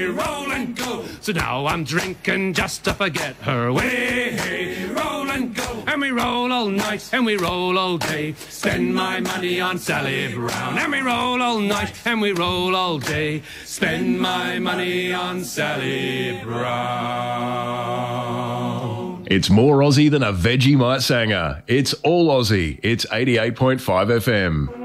roll and go. So now I'm drinking just to forget her. Way, hey, roll and go. And we roll all night and we roll all day. Spend my money on Sally Brown. And we roll all night and we roll all day. Spend my money on Sally Brown. It's more Aussie than a Vegemite sanger. It's all Aussie. It's 88.5 FM.